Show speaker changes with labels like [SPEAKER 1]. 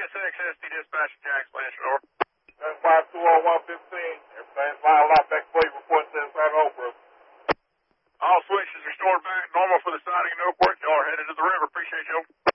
[SPEAKER 1] SXSD dispatch to Jack's Blanchard, over.
[SPEAKER 2] That's 521-115. Everything's lined up back for you. Report to inside over.
[SPEAKER 1] All switches restored back normal for the siding in Oakport. Y'all are headed to the river. Appreciate you.